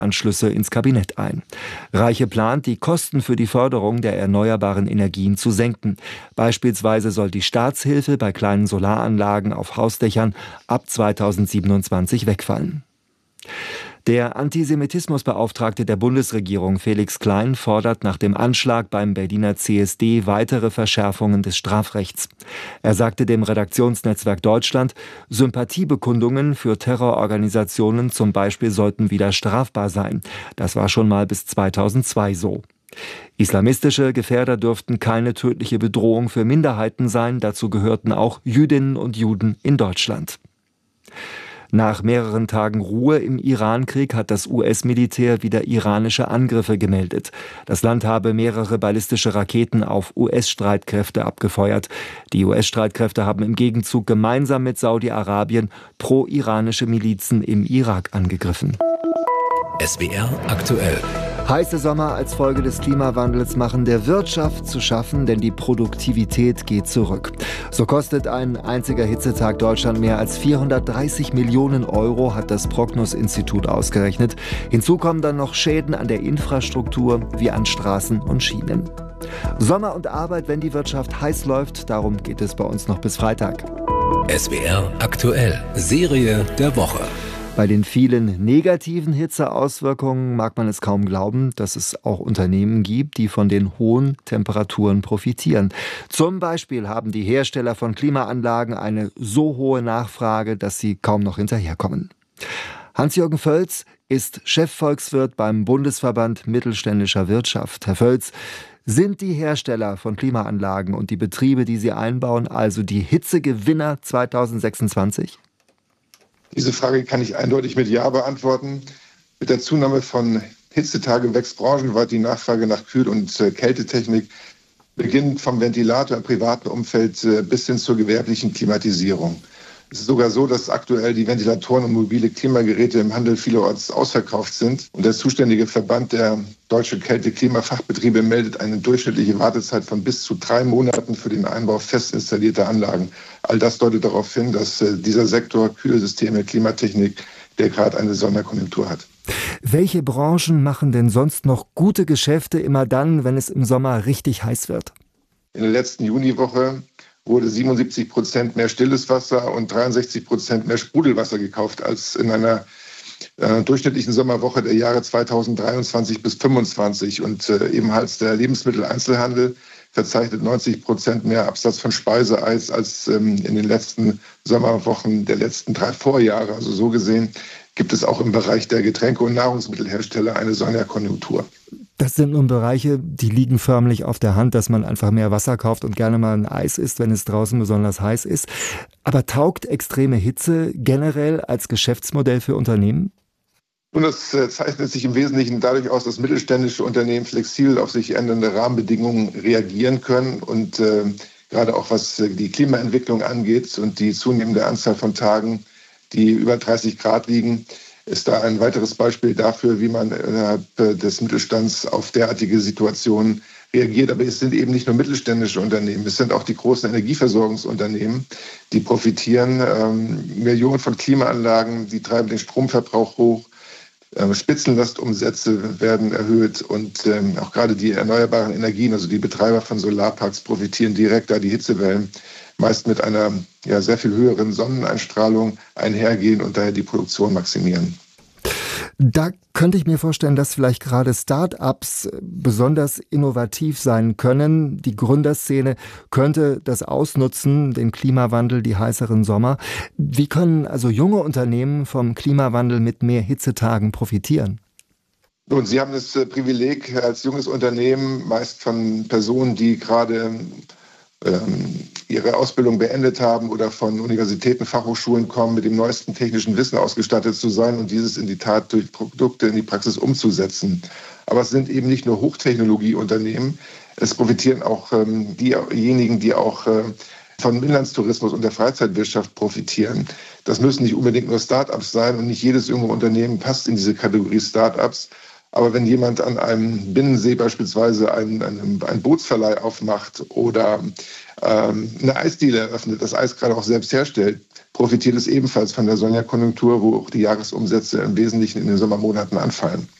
Anschlüsse ins Kabinett ein. Reiche plant, die Kosten für die Förderung der erneuerbaren Energien zu senken. Beispielsweise soll die Staatshilfe bei kleinen Solaranlagen auf Hausdächern ab 2027 wegfallen. Der Antisemitismusbeauftragte der Bundesregierung Felix Klein fordert nach dem Anschlag beim Berliner CSD weitere Verschärfungen des Strafrechts. Er sagte dem Redaktionsnetzwerk Deutschland, Sympathiebekundungen für Terrororganisationen zum Beispiel sollten wieder strafbar sein. Das war schon mal bis 2002 so. Islamistische Gefährder dürften keine tödliche Bedrohung für Minderheiten sein. Dazu gehörten auch Jüdinnen und Juden in Deutschland. Nach mehreren Tagen Ruhe im Irankrieg hat das US-Militär wieder iranische Angriffe gemeldet. Das Land habe mehrere ballistische Raketen auf US-Streitkräfte abgefeuert. Die US-Streitkräfte haben im Gegenzug gemeinsam mit Saudi-Arabien pro-iranische Milizen im Irak angegriffen. SWR aktuell. Heiße Sommer als Folge des Klimawandels machen der Wirtschaft zu schaffen, denn die Produktivität geht zurück. So kostet ein einziger Hitzetag Deutschland mehr als 430 Millionen Euro, hat das Prognos-Institut ausgerechnet. Hinzu kommen dann noch Schäden an der Infrastruktur wie an Straßen und Schienen. Sommer und Arbeit, wenn die Wirtschaft heiß läuft, darum geht es bei uns noch bis Freitag. SWR aktuell, Serie der Woche. Bei den vielen negativen Hitzeauswirkungen mag man es kaum glauben, dass es auch Unternehmen gibt, die von den hohen Temperaturen profitieren. Zum Beispiel haben die Hersteller von Klimaanlagen eine so hohe Nachfrage, dass sie kaum noch hinterherkommen. Hans-Jürgen Völz ist Chefvolkswirt beim Bundesverband Mittelständischer Wirtschaft. Herr Völz, sind die Hersteller von Klimaanlagen und die Betriebe, die sie einbauen, also die Hitzegewinner 2026? Diese Frage kann ich eindeutig mit Ja beantworten. Mit der Zunahme von Hitzetagen wächst branchenweit die Nachfrage nach Kühl- und Kältetechnik, beginnend vom Ventilator im privaten Umfeld bis hin zur gewerblichen Klimatisierung. Es ist sogar so, dass aktuell die Ventilatoren und mobile Klimageräte im Handel vielerorts ausverkauft sind. Und der zuständige Verband der Deutsche Kälte-Klimafachbetriebe meldet eine durchschnittliche Wartezeit von bis zu 3 Monaten für den Einbau fest installierter Anlagen. All das deutet darauf hin, dass dieser Sektor Kühlsysteme, Klimatechnik, der gerade eine Sonderkonjunktur hat. Welche Branchen machen denn sonst noch gute Geschäfte immer dann, wenn es im Sommer richtig heiß wird? In der letzten Juniwoche wurde 77% mehr stilles Wasser und 63% mehr Sprudelwasser gekauft als in einer durchschnittlichen Sommerwoche der Jahre 2023 bis 2025. Und ebenfalls der Lebensmitteleinzelhandel verzeichnet 90% mehr Absatz von Speiseeis als in den letzten Sommerwochen der letzten 3 Vorjahre. Also so gesehen gibt es auch im Bereich der Getränke- und Nahrungsmittelhersteller eine Sonderkonjunktur. Das sind nun Bereiche, die liegen förmlich auf der Hand, dass man einfach mehr Wasser kauft und gerne mal ein Eis isst, wenn es draußen besonders heiß ist. Aber taugt extreme Hitze generell als Geschäftsmodell für Unternehmen? Und das zeichnet sich im Wesentlichen dadurch aus, dass mittelständische Unternehmen flexibel auf sich ändernde Rahmenbedingungen reagieren können und gerade auch was die Klimaentwicklung angeht und die zunehmende Anzahl von Tagen, die über 30 Grad liegen, ist da ein weiteres Beispiel dafür, wie man innerhalb des Mittelstands auf derartige Situationen reagiert. Aber es sind eben nicht nur mittelständische Unternehmen, es sind auch die großen Energieversorgungsunternehmen, die profitieren. Millionen von Klimaanlagen, die treiben den Stromverbrauch hoch. Spitzenlastumsätze werden erhöht und auch gerade die erneuerbaren Energien, also die Betreiber von Solarparks, profitieren direkt, da die Hitzewellen meist mit einer sehr viel höheren Sonneneinstrahlung einhergehen und daher die Produktion maximieren. Da könnte ich mir vorstellen, dass vielleicht gerade Start-ups besonders innovativ sein können. Die Gründerszene könnte das ausnutzen, den Klimawandel, die heißeren Sommer. Wie können also junge Unternehmen vom Klimawandel mit mehr Hitzetagen profitieren? Nun, Sie haben das Privileg als junges Unternehmen, meist von Personen, die gerade ihre Ausbildung beendet haben oder von Universitäten, Fachhochschulen kommen, mit dem neuesten technischen Wissen ausgestattet zu sein und dieses in die Tat durch Produkte in die Praxis umzusetzen. Aber es sind eben nicht nur Hochtechnologieunternehmen, es profitieren auch diejenigen, die auch vom Inlandstourismus und der Freizeitwirtschaft profitieren. Das müssen nicht unbedingt nur Start-ups sein und nicht jedes junge Unternehmen passt in diese Kategorie Start-ups. Aber wenn jemand an einem Binnensee beispielsweise einen Bootsverleih aufmacht oder eine Eisdiele eröffnet, das Eis gerade auch selbst herstellt, profitiert es ebenfalls von der Sonja-Konjunktur, wo auch die Jahresumsätze im Wesentlichen in den Sommermonaten anfallen.